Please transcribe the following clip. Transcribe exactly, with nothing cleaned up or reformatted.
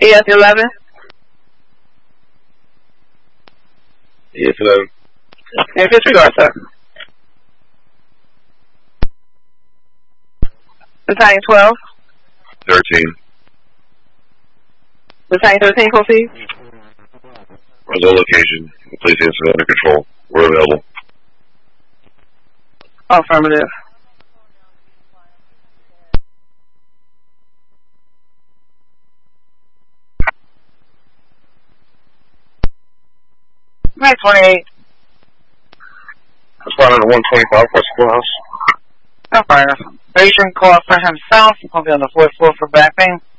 E S eleven. E S eleven. In disregard, sir. Battalion twelve. thirteen. Battalion thirteen, proceed. On location. Please incident under control. We're available. Affirmative. Nine twenty-eight. Responding to one twenty-five, West Schoolhouse. Affirmative. Patient call for himself. I'll be on the fourth floor for back pain.